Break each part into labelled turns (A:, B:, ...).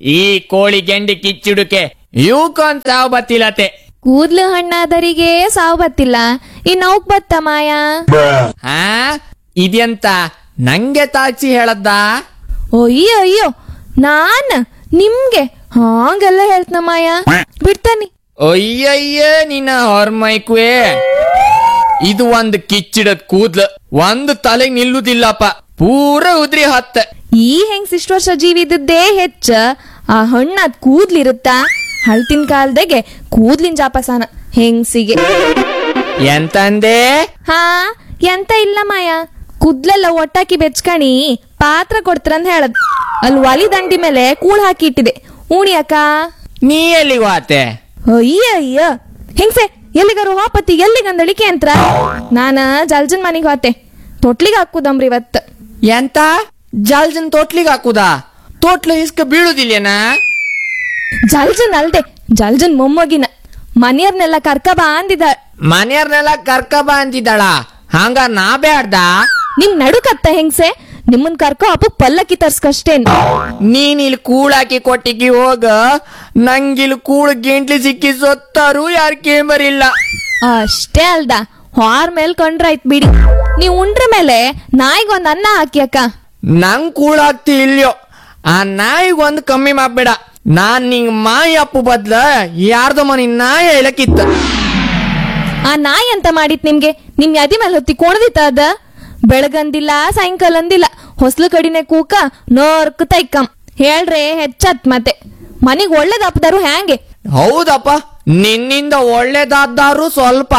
A: ಈ ಕೋಳಿ ಗೆಂಡಿ ಕಿಚ್ಚಿಡುಕೆ ಇವಕ್ಕೊಂದ್ ಸಾವು ಬತ್ತಿಲತೆ.
B: ಕೂದ್ಲು ಹಣ್ಣಾದರಿಗೆ ಸಾವು ಬತ್ತಿಲ್ಲ, ಇನ್ನೌಕ್ ಬತ್ತ ಮಾಯ.
A: ಹಾ ಇದೆಂತ ನಂಗೆ ತಾಚಿ ಹೇಳದ್ದ?
B: ಅಯ್ಯೋ ಅಯ್ಯೋ, ನಾನ್ ನಿಮ್ಗೆ ಹಾಗೆಲ್ಲ ಹೇಳ್ತನ ಮಾಯ, ಬಿಡ್ತಾನಿ.
A: ಅಯ್ಯಯ್ಯ ನಿನ್ನ ಹೊರ್ಮೈಕ್ವೇ, ಇದು ಒಂದ್ ಕಿಚ್ಚಿಡದ್ ಕೂದ್ಲು, ಒಂದು ತಲೆಗ್ ನಿಲ್ಲುದಿಲ್ಲಪ್ಪ, ಪೂರ ಉದ್ರಿ ಹತ್ತ.
B: ಈ ಹೆಂಗ್ ಇಷ್ಟ ವರ್ಷ ಜೀವಿ ಇದ್ದದ್ದೇ ಹೆಚ್ಚ, ಆ ಹಣ್ಣಾದ್ ಕೂದ್ಲಿರುತ್ತಾ? ಹಳ್ತಿನ ಕಾಲದಾಗೆ ಕೂದ್ಲಿನ ಜಾಪಸಾನ ಹೆಂಗ್ಸಿಗೆ.
A: ಎಂತಂದೆ?
B: ಹಾ ಎಂತ ಇಲ್ಲ ಮಾಯ, ಕೂದ್ಲೆಲ್ಲ ಒಟ್ಟಾಕಿ ಬೆಚ್ಕಣಿ ಪಾತ್ರ ಕೊಡ್ತಾರಂತ ಹೇಳದ್. ಅಲ್ಲಿ ಒಲಿ ದಂಡಿ ಮೇಲೆ ಕೂಳ್ ಹಾಕಿ ಇಟ್ಟಿದೆ, ಉಣಿಯಕ್ಕ.
A: ನೀ ಎಲ್ಲಿಗೆ ವಾತೆ?
B: ಅಯ್ಯ ಅಯ್ಯ ಹೆಂಗ್ಸೆ, ಎಲ್ಲಿಗಾರು ಹಾಪತಿ ಎಲ್ಲಿಗಂದಳಿಕೆ ಅಂತ್ರ. ನಾನ ಜಲ್ಜನ್ ಮನಿಗ್ ಹೋತೆ, ತೊಟ್ಲಿಗೆ ಹಾಕುದಮ್ರಿ ಇವತ್.
A: ಎಂತ ಜಲ್ಜನ್ ತೋಟ್ಲಿಗೆ ಹಾಕುದಾ? ತೋಟ್ಲ ಇಸ್ಕ ಬೀಳುದಿಲ್ಲೇನಾ?
B: ಜಲ್ಜನ್ ಅಲ್ದೆ, ಜಲ್ಜನ್ ಮೊಮ್ಮಗಿನ ಮನೆಯವ್ರನ್ನೆಲ್ಲ ಕರ್ಕ ಬಾ ಅಂದಿದ.
A: ಮನೆಯವ್ರನ್ನೆಲ್ಲ ಕರ್ಕ ಬಾ ಅಂತಿದ್ದಾಳ? ಹಂಗ ನಾ ಬ್ಯಾಡ್ದ?
B: ನಿಮ್ ನಡುಕತ್ತ ಹೆಂಗ್ಸೆ, ನಿಮ್ಮನ್ ಕರ್ಕೊ ಹಬ್ಬಕ್ ಪಲ್ಲಕ್ಕಿ ತರ್ಸ್ಕಷ್ಟೇನ್.
A: ನೀನ್ ಇಲ್ಲಿ ಕೂಳಾಕಿ ಕೊಟ್ಟಿಗಿ ಹೋಗ, ನಂಗಿಲ್ ಕೂಳು ಗೆಂಟ್ಲಿ ಸಿಕ್ಕಿ ಸೊತ್ತಾರು ಯಾರ ಕೇಂಬರಿಲ್ಲ.
B: ಅಷ್ಟೇ ಅಲ್ದ, ಹಾರ್ ಮೇಲ್ ಕೊಂಡ್ರಾಯ್ತ್ ಬಿಡಿ. ನೀವ್ ಉಂಡ್ರ ಮೇಲೆ ನಾಯಿಗೊಂದ್ ಅನ್ನ ಹಾಕಿ ಅಕ್ಕ.
A: ನಂಗ್ ಕೂಳಾಗ್ತಿ ಇಲ್ಯೋ, ಆ ನಾಯಿಗೊಂದ್ ಕಮ್ಮಿ ಮಾಡ್ಬೇಡ. ನಾನ್ ನಿಂಗ್ ಮಾಯಿ ಅಪ್ಪು ಬದ್ಲ ಯಾರ್ದೋ ಮನಿ ನಾಯಿ ಹೇಳಕ್ಕಿತ್ತ.
B: ಆ ನಾಯಿ ಅಂತ ಮಾಡಿತ್ ನಿಮ್ಗೆ? ನಿಮ್ ಯಾದಿ ಮೇಲೆ ಹೊತ್ತಿ ಕೋಣದಿತ್ತ ಅದ? ಬೆಳಗಂದಿಲ್ಲ ಸಾಯಂಕಾಲ ಅಂದಿಲ್ಲ, ಹೊಸ್ಲು ಕಡಿನೆ ಕೂಕ ನೋರ್ಕ ತೈಕಂ ಹೇಳ್ರೆ ಹೆಚ್ಚತ್. ಮತ್ತೆ ಮನಿಗ್ ಒಳ್ಳೇದಪ್ಪದಾರು ಹ್ಯಾಂಗೆ?
A: ಹೌದಪ್ಪ, ನಿನ್ನಿಂದ ಒಳ್ಳೇದಾದ್ರು ಸ್ವಲ್ಪ.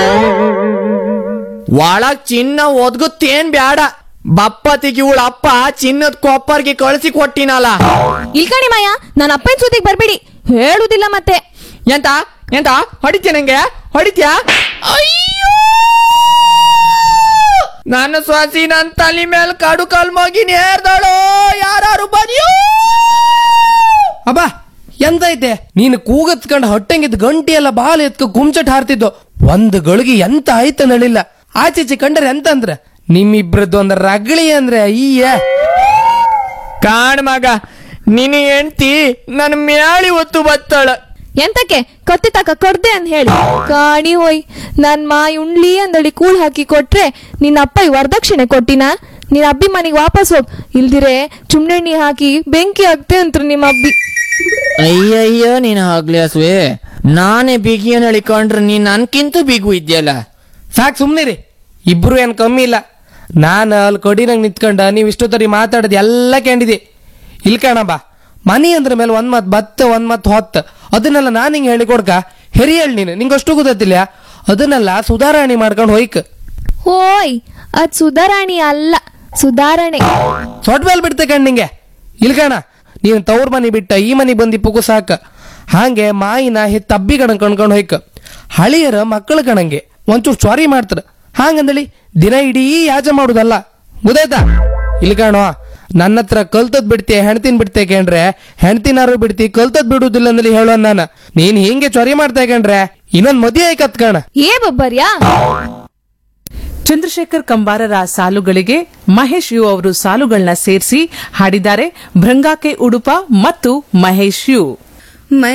A: ಒಳಗ್ ಚಿನ್ನ ಒದ್ಗುತ್ತೇನ್ ಬ್ಯಾಡ, ಬಪ್ಪತಿಗೆ ಇವಳ ಅಪ್ಪ ಚಿನ್ನದ ಕೊಪ್ಪರ್ಗೆ ಕಳಿಸಿ ಕೊಟ್ಟಿನಲ್ಲ.
B: ಇಲ್ಕಣಿ ಮಾಯ, ನನ್ನ ಅಪ್ಪನ ಸುದ್ದಿಗೆ ಬರ್ಬೇಡಿ, ಹೇಳುದಿಲ್ಲ ಮತ್ತೆ.
A: ಎಂತ ಎಂತ ಹೊಡಿತ್ಯ? ನಂಗೆ ಹೊಡಿತ್ಯಾ? ಅಯ್ಯೋ, ನನ್ನ ಸ್ವಾಸಿ ನನ್ ತಲೆ ಮೇಲೆ ಕಾಡು ಕಾಲ್ ಮಗಿ ನೇರ್ದಳು. ಯಾರು ಬದಿಯೋ?
C: ಅಬ್ಬಾ ಎಂತ ಐತೆ ನೀನು ಕೂಗತ್ಕಂಡ್ ಹೊಟ್ಟೆಂಗಿದ್ ಗಂಟಿ ಎಲ್ಲ ಬಾಲ್ ಎತ್ಕ ಗುಮ್ಚಟ್ ಹಾರ್ತಿದ್ದು. ಒಂದ್ ಗಳಿಗೆ ಎಂತ ಆಯ್ತ ನಳಿಲ್ಲ. ಆಚೀಚೆ ಕಂಡ್ರೆ ಎಂತ ಅಂದ್ರ ನಿಮ್ಮಿಬ್ರದ್ದು ಒಂದ್ ರಗಳಿ ಅಂದ್ರೆ ಅಯ್ಯ.
A: ಕಾಣ್ ಮಗ, ನಿನ್ನ ಹೆಂಡ್ತಿ ನನ್ ಮ್ಯಾಳಿ ಒತ್ತು ಬತ್ತಾಳ.
B: ಎಂತಕ್ಕೆ ಕತ್ತಿ ತಕ ಕೊಡ್ದೆ ಅಂತ ಹೇಳಿ ಕಾಣಿ ಹೋಯ್. ನನ್ ಮಾಯಿ ಉಣ್ಲಿ ಅಂದಳಿ ಕೂಳ್ ಹಾಕಿ ಕೊಟ್ರೆ ನಿನ್ನ ಅಪ್ಪ ವರದಕ್ಷಿಣೆ ಕೊಟ್ಟಿನ? ನಿನ್ನ ಅಬ್ಬಿ ಮನೆಗೆ ವಾಪಸ್ ಹೋಗ್, ಇಲ್ದಿರೆ ಚುಮ್ನೆಣ್ಣಿ ಹಾಕಿ ಬೆಂಕಿ ಹಾಕ್ತೆ ಅಂತ ನಿಮ್ಮ ಅಬ್ಬಿ.
A: ಅಯ್ಯಯ್ಯೋ ನೀನ್ ಆಗ್ಲಿ ಹಸುವೆ, ನಾನೇ ಬಿಗಿಯನ್ ಹೇಳಿಕೊಂಡ್ರೆ ನೀನ್ ನನ್ಕಿಂತ ಬಿಗು ಇದ್ಯಲ್ಲ.
C: ಸಾಕ್ ಸುಮ್ನಿರಿ, ಇಬ್ರು ಏನ್ ಕಮ್ಮಿ ಇಲ್ಲ. ನಾನು ಅಲ್ಲಿ ಕೊಡಿನಂಗ್ ನಿಂತ್ಕೊಂಡ ನೀವ್ ಇಷ್ಟೊತ್ತರಿ ಮಾತಾಡದ್ ಎಲ್ಲ ಕೇಳಿದೆ. ಇಲ್ ಕಣಬ, ಮನಿ ಅಂದ್ರ ಮೇಲೆ ಒಂದ್ ಮತ್ ಬತ್ತ ಒಂದ್ ಮತ್ ಹೊತ್ತ, ಅದನ್ನೆಲ್ಲ ನಾನ್ ಹಿಂಗ್ ಹೇಳಿ ಕೊಡ್ಕ ಹೆರಿಯಳ್ ನೀನು. ನಿಂಗಷ್ಟು ಗೊತ್ತಿಲ್ಲ, ಅದನ್ನೆಲ್ಲ ಸುಧಾರಣೆ ಮಾಡ್ಕೊಂಡ್ ಹೋಯ್ಕ.
B: ಹೋಯ್, ಅದ್ ಸುಧಾರಾಣಿ ಅಲ್ಲ, ಸುಧಾರಣೆ.
C: ಸೊಟ್ ಮೇಲೆ ಬಿಡ್ತೆ ಕಣ್ ನಿಂಗೆ. ಇಲ್ಕಣ, ನೀನ್ ತವ್ರ ಮನಿ ಬಿಟ್ಟ ಈ ಮನಿ ಬಂದಿ ಪುಗು ಸಾಕ. ಹಾಗೆ ಮಾಯಿನ ತಬ್ಬಿ ಕಣಂಗ್ ಕಣ್ಕೊಂಡ್ ಹೋಯ್ಕ. ಹಳಿಯರ ಮಕ್ಕಳ ಕಣಂಗೆ ಒಂಚೂರು ಚ್ವಾರಿ ಮಾಡ್ತಾರ, ಹಾಗಂದಳಿ ದಿನ ಇಡೀ ಯಾಜ ಮಾಡುದಲ್ಲ, ಗೊತ್ತಾಯ್ತಾ? ಇಲ್ಕಣೋ, ನನ್ನ ಹತ್ರ ಕಲ್ತದ್ ಬಿಡ್ತಿ ಹೆಣ್ತಿನ್ ಬಿಡ್ತೆ ಕೇಂಡ್ರೆ ಹೆಣ್ತಿನಾರು ಬಿಡ್ತಿ, ಕಲ್ತದ್ ಬಿಡುದಿಲ್ಲ ಅಂದಲಿ ಹೇಳೋ ನಾನು. ನೀನ್ ಹಿಂಗೆ ಚ್ವಾರಿ ಮಾಡ್ತಾ ಕೇಂಡ್ರೆ ಇನ್ನೊಂದ್ ಮದುವೆ ಆಯ್ಕತ್ ಕಣ.
B: ಏ ಬಬ್ಬರ್ಯಾ?
D: ಚಂದ್ರಶೇಖರ್ ಕಂಬಾರರ ಸಾಲುಗಳಿಗೆ ಮಹೇಶ್ ಯು ಅವರು ಸಾಲುಗಳನ್ನ ಸೇರಿಸಿ ಹಾಡಿದ್ದಾರೆ ಭೃಂಗಾಕೆ ಉಡುಪ ಮತ್ತು ಮಹೇಶ್ ಯು.